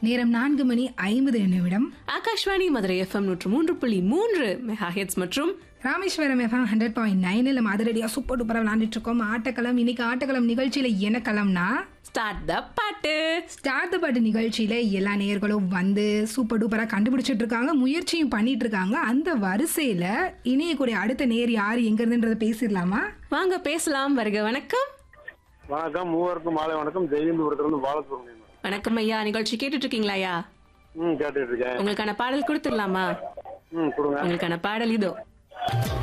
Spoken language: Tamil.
நேரம் 4:50 ஆகாஷ்வாணி மதுரை எஃப்எம் 103.3 மெகாஹெட்ஸ் மற்றும் ராமேஸ்வரம் எஃப்எம் 100.9 மதுரடியா சூப்பர் டூப்பரா விளையாண்டுட்டு இருக்கோம். ஆட்டக்களம். இன்னைக்கு ஆட்டக்களம் நிகழ்ச்சியில என்ன களம்னா ஸ்டார்ட் த பாட்டு நிகழ்ச்சியில எல்லா நேயர்களும் வந்து சூப்பர் டூப்பரா கண்டுபிடிச்சிட்டு இருக்காங்க, முயற்சியும் பண்ணிட்டு இருக்காங்க. அந்த வரிசையில இணையக்கூடிய அடுத்த நேர் யாரு எங்க இருந்துன்றத பேசிடலாமா? வாங்க பேசலாம். வருக. வணக்கம். வணக்கம். மூவருக்கும் மாலை வணக்கம். ஜெயந்திபுரத்துல பாலசுப்ரமணியன். வணக்கம் ஐயா. நிகழ்ச்சி கேட்டுட்டு இருக்கீங்களா ஐயா? கேட்டுட்டு இருக்கேன். உங்களுக்கான பாடல் கொடுத்துடலாமா? கொடுங்க. உங்களுக்கான பாடல் இதோ.